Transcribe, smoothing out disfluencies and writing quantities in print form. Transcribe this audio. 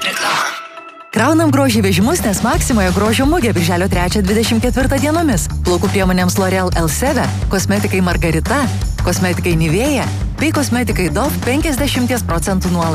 Reklama. Kraunam grožį vežimus, nes Maksimoje grožio mugė birželio 3-24 dienomis. Plaukų priemonėms L'Oreal Elseve, kosmetikai Margarita, kosmetikai Nivea bei kosmetikai Dove 50% nuolaidą.